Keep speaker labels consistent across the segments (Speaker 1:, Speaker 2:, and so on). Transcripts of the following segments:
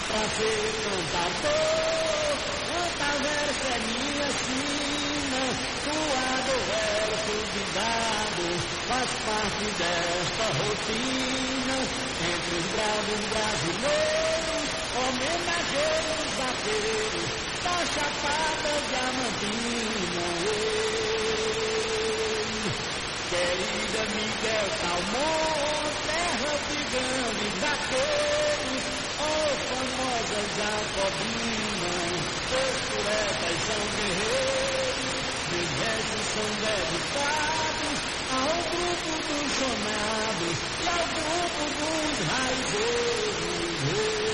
Speaker 1: pra ser cantador. Canta verso é minha sina, suado verso de gado, faz parte desta rotina. Entre os bravos brasileiros, homenageiros vaqueiros, da Chapada Diamantina. Querida Miguel Calmon, terra de grandes vaqueiros, oh famosa Jacobina, seus poetas são guerreiros, meus versos são dedicados ao grupo dos chonados e ao grupo dos raizeiros.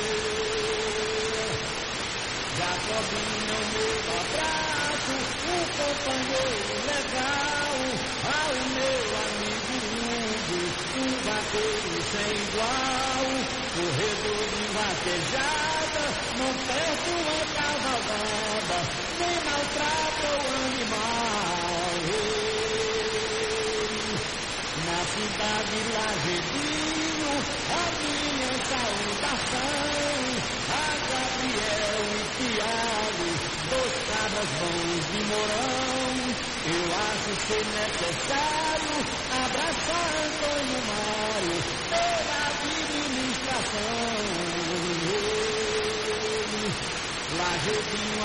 Speaker 1: Jacobina, meu abraço, um companheiro legal, ao meu amigo Hugo, um vaqueiro sem igual, corredor de vaquejada, não perde uma cavalgada, nem maltrata o animal. Na cidade Lagedinho, a minha saudação, a Gabriel e Tiago, dois cabras bons de Mourão. Eu acho ser necessário abraçar Antônio Mário pela administração. Lagedinho